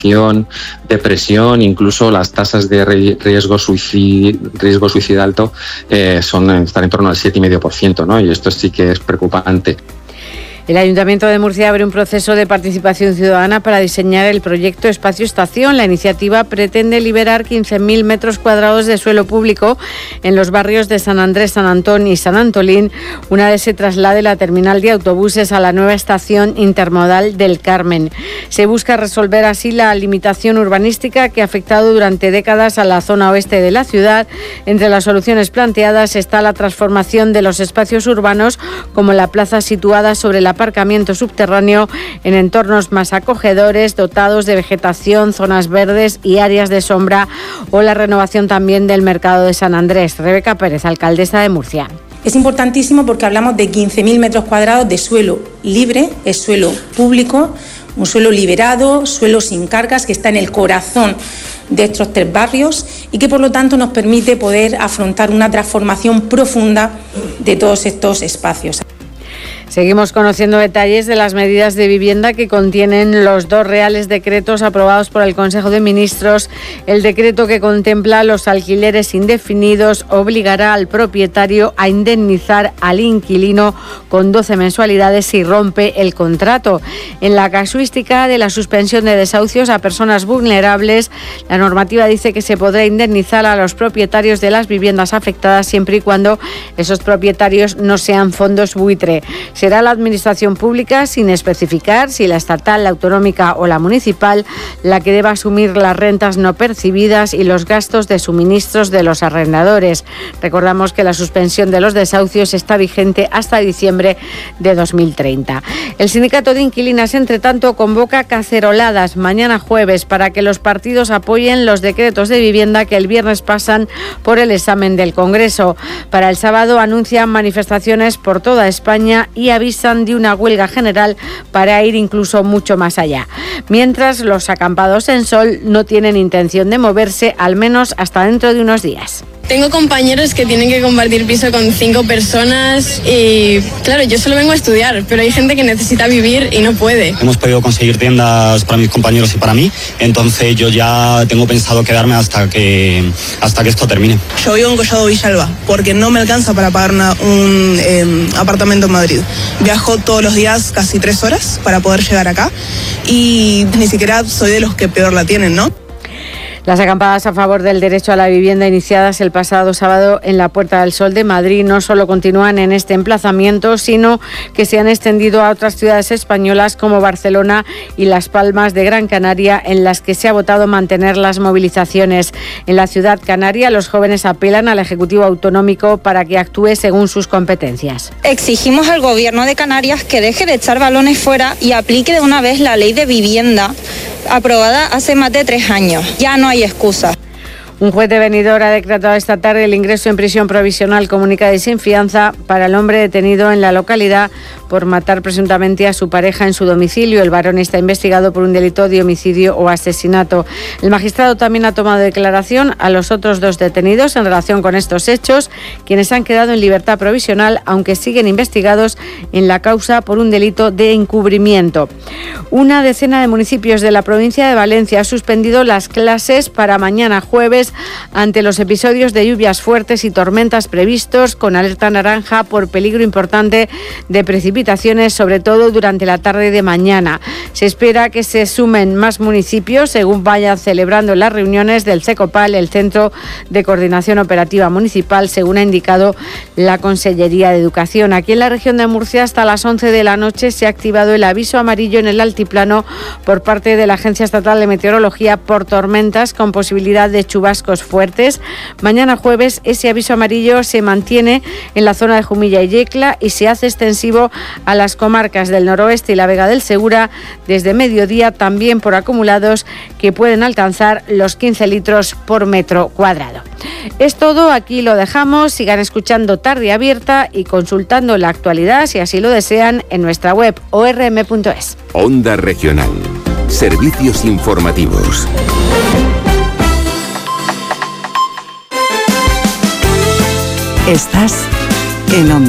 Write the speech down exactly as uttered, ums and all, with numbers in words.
depresión, incluso las tasas de riesgo suicid, riesgo suicida alto eh, son, están en torno al siete coma cinco por ciento, ¿no? Y esto sí que es preocupante. El Ayuntamiento de Murcia abre un proceso de participación ciudadana para diseñar el proyecto Espacio Estación. La iniciativa pretende liberar quince mil metros cuadrados de suelo público en los barrios de San Andrés, San Antón y San Antolín, una vez se traslade la terminal de autobuses a la nueva estación intermodal del Carmen. Se busca resolver así la limitación urbanística que ha afectado durante décadas a la zona oeste de la ciudad. Entre las soluciones planteadas está la transformación de los espacios urbanos, como la plaza situada sobre la aparcamiento subterráneo, en entornos más acogedores, dotados de vegetación, zonas verdes y áreas de sombra, o la renovación también del mercado de San Andrés. Rebeca Pérez, alcaldesa de Murcia. Es importantísimo porque hablamos de quince mil metros cuadrados de suelo libre, es suelo público, un suelo liberado, suelo sin cargas, que está en el corazón de estos tres barrios y que por lo tanto nos permite poder afrontar una transformación profunda de todos estos espacios. Seguimos conociendo detalles de las medidas de vivienda que contienen los dos reales decretos aprobados por el Consejo de Ministros. El decreto que contempla los alquileres indefinidos obligará al propietario a indemnizar al inquilino con doce mensualidades si rompe el contrato. En la casuística de la suspensión de desahucios a personas vulnerables, la normativa dice que se podrá indemnizar a los propietarios de las viviendas afectadas siempre y cuando esos propietarios no sean fondos buitre. Será la administración pública, sin especificar si la estatal, la autonómica o la municipal, la que deba asumir las rentas no percibidas y los gastos de suministros de los arrendadores. Recordamos que la suspensión de los desahucios está vigente hasta diciembre de dos mil treinta. El sindicato de inquilinas, entre tanto, convoca caceroladas mañana jueves para que los partidos apoyen los decretos de vivienda que el viernes pasan por el examen del Congreso. Para el sábado anuncian manifestaciones por toda España y avisan de una huelga general para ir incluso mucho más allá. Mientras, los acampados en Sol no tienen intención de moverse, al menos hasta dentro de unos días. Tengo compañeros que tienen que compartir piso con cinco personas y, claro, yo solo vengo a estudiar, pero hay gente que necesita vivir y no puede. Hemos podido conseguir tiendas para mis compañeros y para mí, entonces yo ya tengo pensado quedarme hasta que hasta que esto termine. Yo vivo en Collado Villalba porque no me alcanza para pagar una, un eh, apartamento en Madrid. Viajo todos los días casi tres horas para poder llegar acá y ni siquiera soy de los que peor la tienen, ¿no? Las acampadas a favor del derecho a la vivienda iniciadas el pasado sábado en la Puerta del Sol de Madrid no solo continúan en este emplazamiento, sino que se han extendido a otras ciudades españolas como Barcelona y Las Palmas de Gran Canaria, en las que se ha votado mantener las movilizaciones. En la ciudad canaria, los jóvenes apelan al Ejecutivo Autonómico para que actúe según sus competencias. Exigimos al Gobierno de Canarias que deje de echar balones fuera y aplique de una vez la ley de vivienda aprobada hace más de tres años. Ya no hay excusa. Un juez de Benidorm ha decretado esta tarde el ingreso en prisión provisional comunicada y sin fianza para el hombre detenido en la localidad por matar presuntamente a su pareja en su domicilio. El varón está investigado por un delito de homicidio o asesinato. El magistrado también ha tomado declaración a los otros dos detenidos en relación con estos hechos, quienes han quedado en libertad provisional, aunque siguen investigados en la causa por un delito de encubrimiento. Una decena de municipios de la provincia de Valencia ha suspendido las clases para mañana jueves ante los episodios de lluvias fuertes y tormentas previstos, con alerta naranja por peligro importante de precipitaciones, sobre todo durante la tarde de mañana. Se espera que se sumen más municipios según vayan celebrando las reuniones del CECOPAL, el Centro de Coordinación Operativa Municipal, según ha indicado la Consellería de Educación. Aquí en la región de Murcia, hasta las once de la noche se ha activado el aviso amarillo en el altiplano por parte de la Agencia Estatal de Meteorología por tormentas con posibilidad de chubascos fuertes. Mañana jueves ese aviso amarillo se mantiene en la zona de Jumilla y Yecla y se hace extensivo a las comarcas del noroeste y la Vega del Segura desde mediodía, también por acumulados que pueden alcanzar los quince litros por metro cuadrado. Es todo, aquí lo dejamos. Sigan escuchando Tarde Abierta y consultando la actualidad, si así lo desean, en nuestra web o r m punto es. Onda Regional. Servicios informativos. Estás en Onda.